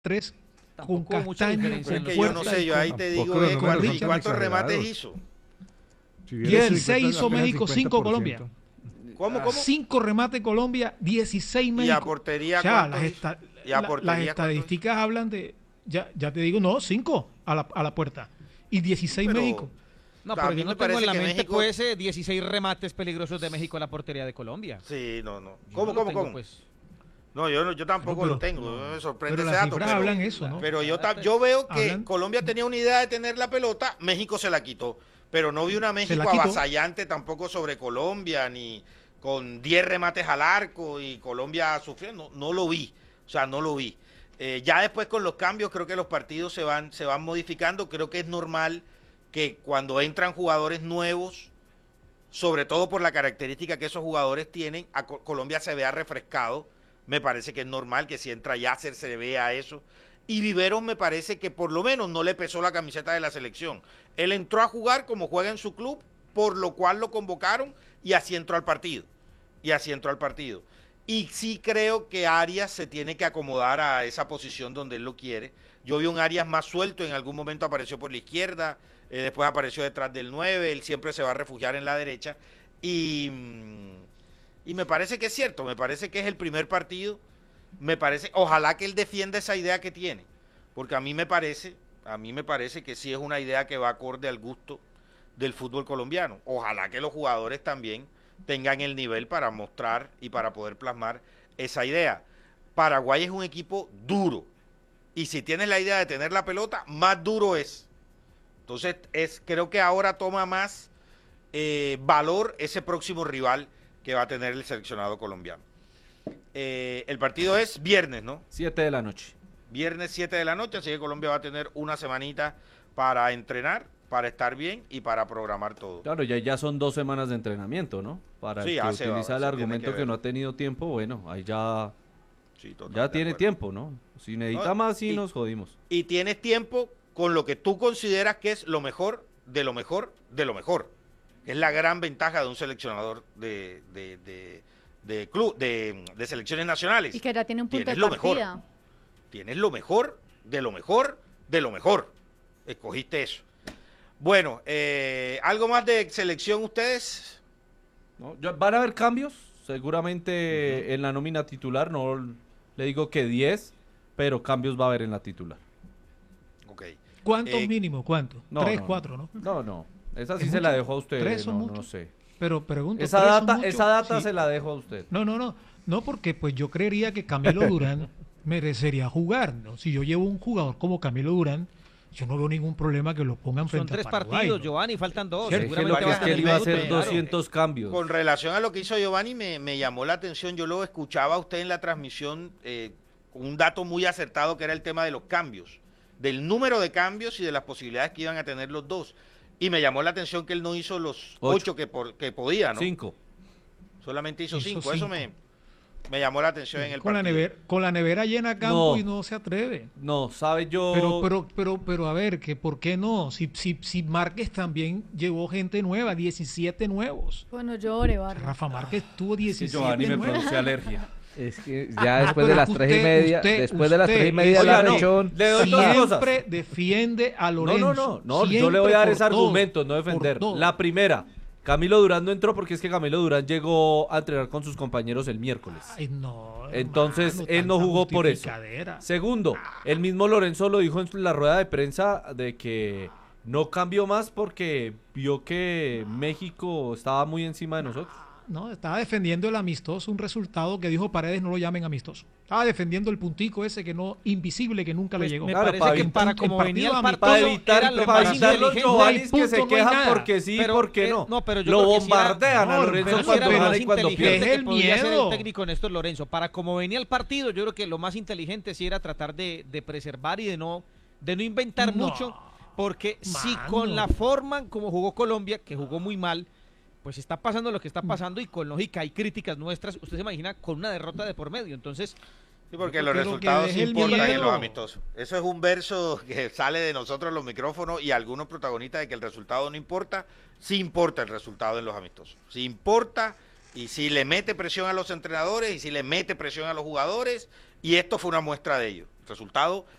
3 con Tampoco hubo mucha Castaño, diferencia con en Es los que yo no Puerta sé, y yo ahí con... te Tampoco digo, los números Richard, ¿y son cuántos remates exagerados. hizo? Si hubiera 16 hizo apenas México, 5 Colombia. 50%. ¿Cómo? 5 remates Colombia, 16 ¿Y México. a portería O sea, cuántos las, hizo? ¿Y a las portería cuántos hizo? estadísticas hablan de, ya te digo, no, 5 a la puerta. Y 16 Pero México. No, a pero mí yo me no tengo en parece la que mente México... pues 16 remates peligrosos de México a la portería de Colombia. Sí, no. Yo ¿Cómo, no lo cómo, tengo, cómo? Pues. No, yo tampoco Pero- lo tengo, pero- me sorprende pero ese las dato, cifras hablan eso, ¿no? pero yo veo que Hablan- Colombia tenía una idea de tener la pelota, México se la quitó, pero no vi una Se la México quitó. avasallante tampoco sobre Colombia, ni con 10 remates al arco y Colombia sufriendo, no lo vi, o sea, no lo vi. Ya después con los cambios creo que los partidos se van modificando, creo que es normal que cuando entran jugadores nuevos, sobre todo por la característica que esos jugadores tienen, a Colombia se vea refrescado. Me parece que es normal que si entra Yasser se vea eso. Y Viveros me parece que por lo menos no le pesó la camiseta de la selección. Él entró a jugar como juega en su club, por lo cual lo convocaron y así entró al partido. Y sí creo que Arias se tiene que acomodar a esa posición donde él lo quiere. Yo vi un Arias más suelto, en algún momento apareció por la izquierda, después apareció detrás del 9, él siempre se va a refugiar en la derecha. Y me parece que es cierto, me parece que es el primer partido. Ojalá que él defienda esa idea que tiene, porque a mí me parece que sí es una idea que va acorde al gusto del fútbol colombiano. Ojalá que los jugadores también tengan el nivel para mostrar y para poder plasmar esa idea. Paraguay es un equipo duro, y si tienes la idea de tener la pelota, más duro es. Entonces creo que ahora toma más valor ese próximo rival que va a tener el seleccionado colombiano. El partido es viernes, ¿no? 7 de la noche. Viernes 7 de la noche, así que Colombia va a tener una semanita para entrenar, para estar bien y para programar todo. Claro, ya son 2 semanas de entrenamiento, ¿no? Para Sí, el que ya se va, utiliza el se argumento tiene que que no ver. ha tenido tiempo, bueno, ahí ya Sí, totalmente de tiene acuerdo. tiempo, ¿no? Si necesita No, más, sí y- nos jodimos. Y tienes tiempo con lo que tú consideras que es lo mejor de lo mejor de lo mejor. Es la gran ventaja de un seleccionador de selecciones nacionales. Y que ya tiene un punto Tienes de lo mejor. partida. Tienes lo mejor de lo mejor de lo mejor. Escogiste eso. Bueno, ¿algo más de selección ustedes? ¿No? Van a haber cambios, seguramente en la nómina titular, no le digo que 10, pero cambios va a haber en la titular. Ok. ¿Cuántos mínimo? ¿Cuánto? No, 3, no, 4, ¿no? No, esa sí ¿Es se la mucho? dejo a usted, 3 son no mucho. sé. Pero pregunto, Esa 3 son data, mucho. esa data Sí. se la dejo a usted. No, porque pues yo creería que Camilo Durán merecería jugar, ¿no? Si yo llevo un jugador como Camilo Durán, yo no veo ningún problema que lo pongan Son frente 3 a Paraguay, partidos, ¿no? Giovanni, faltan 2. Cierto. Es que lo Seguramente que va es a que tener él iba a minutos, hacer claro. 200 cambios. Con relación a lo que hizo Giovanni, me llamó la atención, yo lo escuchaba a usted en la transmisión, un dato muy acertado que era el tema de los cambios, del número de cambios y de las posibilidades que iban a tener los dos. Y me llamó la atención que él no hizo los 8 que podía, ¿no? 5. Solamente hizo Hizo 5. Eso cinco. me llamó la atención en el con partido. con la nevera llena a campo No. y no se atreve. No, sabe yo... Pero a ver, que ¿por qué no? Si Márquez también llevó gente nueva, 17 nuevos. Bueno, llore, Barrio. Rafa Márquez tuvo que 17 Giovanni me nuevos. produce alergia. Es que ya después pero de las 3:30, después de las usted 3:30 de la Oiga, no, lechón, le doy dos cosas. Siempre defiende a Lorenzo. No, yo Siempre le voy a dar por ese todo, argumento, no defender. por todo. La primera, Camilo Durán no entró porque es que Camilo Durán llegó a entrenar con sus compañeros el miércoles. Ay, no, Entonces, hermano, él no tanta jugó por eso. justificadera. Segundo, el mismo Lorenzo lo dijo en la rueda de prensa de que no cambió más porque vio que México estaba muy encima de nosotros. No, estaba defendiendo el amistoso, un resultado que dijo Paredes no lo llamen amistoso. Estaba defendiendo el puntico ese que no, invisible, que nunca Pues le llegó. me Claro, parece para que evitar- para en como partido venía el amistoso, partido Para era lo para más evitar los inteligente. Giovannis No hay que se punto, no hay quejan nada. porque sí, Pero, porque no. no, pero yo lo creo que sí era- bombardean a No, Lorenzo pero Pero sí cuando era lo gana más y cuando inteligente pierde. pierde. que podía hacer miedo. el técnico Néstor Lorenzo. Para como venía el partido, yo creo que lo más inteligente sí era tratar de preservar y de no inventar No, mucho, porque si mano. con la forma como jugó Colombia, que jugó muy mal, pues está pasando lo que está pasando y con lógica hay críticas nuestras, usted se imagina con una derrota de por medio, entonces Sí, porque Yo los creo que resultados deje el importan en miedo. los amistosos. Eso es un verso que sale de nosotros en los micrófonos y algunos protagonistas de que el resultado no importa. Sí importa el resultado en los amistosos. Sí importa, y si le mete presión a los entrenadores y si le mete presión a los jugadores Y esto fue una muestra de ello. El resultado